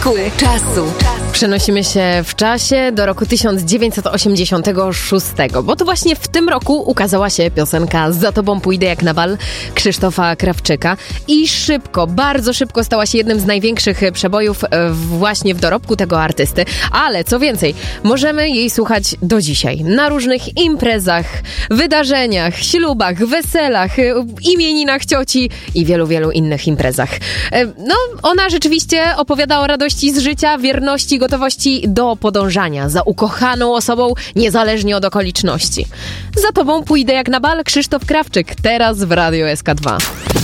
Maneku czasu. Przenosimy się w czasie do roku 1986, bo to właśnie w tym roku ukazała się piosenka Za tobą pójdę jak na bal Krzysztofa Krawczyka i szybko, bardzo szybko stała się jednym z największych przebojów właśnie w dorobku tego artysty. Ale co więcej, możemy jej słuchać do dzisiaj na różnych imprezach, wydarzeniach, ślubach, weselach, imieninach cioci i wielu, wielu innych imprezach. No, ona rzeczywiście opowiada o radości z życia, wierności, gotowości do podążania za ukochaną osobą, niezależnie od okoliczności. Za tobą pójdę jak na bal Krzysztof Krawczyk, teraz w Radio SK2.